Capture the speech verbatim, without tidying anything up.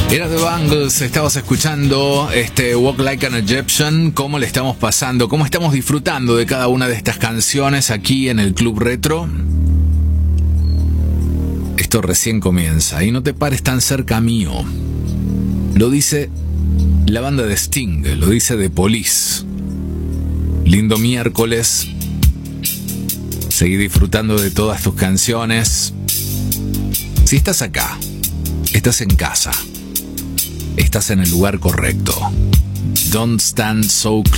Era The Bangles, estabas escuchando este Walk Like an Egyptian. ¿Cómo le estamos pasando? ¿Cómo estamos disfrutando de cada una de estas canciones aquí en el Club Retro? Esto recién comienza y no te pares tan cerca mío. Lo dice la banda de Sting, lo dice The Police. Lindo miércoles. Seguí disfrutando de todas tus canciones. Si estás acá, estás en casa, estás en el lugar correcto. Don't stand so close.